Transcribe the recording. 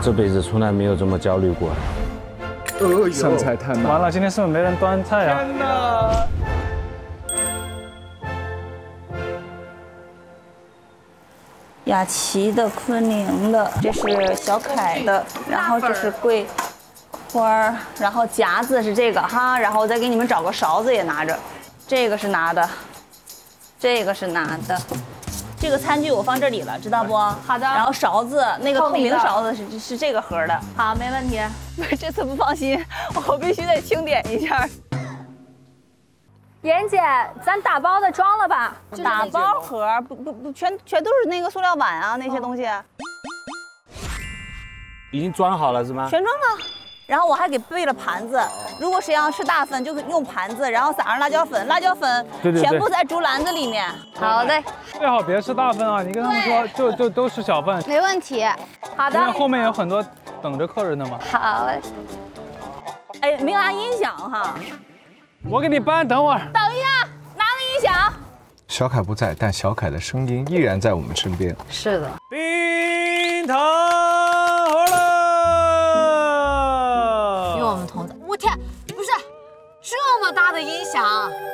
这辈子从来没有这么焦虑过。 上菜太慢， 完了，今天是不是没人端菜啊？ 天哪！ 雅琪的、昆凌的，这是小凯的，然后这是桂花儿，然后夹子是这个哈，然后我再给你们找个勺子也拿着，这个是拿的，这个是拿的。这个餐具我放这里了，知道不？好的。然后勺子，那个透明勺子是这个盒的。好，没问题。这次不放心，我必须得清点一下。 妍姐，咱打包的装了吧？ 打包盒不全都是那个塑料碗啊那些东西， 已经装好了是吗？ 全装了。然后我还给备了盘子，如果谁要吃大份，就用盘子，然后撒上辣椒粉，辣椒粉全部在竹篮子里面。 好嘞， 最好别吃大份啊！你跟他们说，就都是小份。 没问题。好的因为。后面有很多等着客人的嘛。 好嘞。 哎，没拿音响哈。 我给你搬，等会儿。 等一下，拿个音响。 小凯不在，但小凯的声音依然在我们身边。 是的。 冰糖好了。 与我们同在。我天，不是这么大的音响，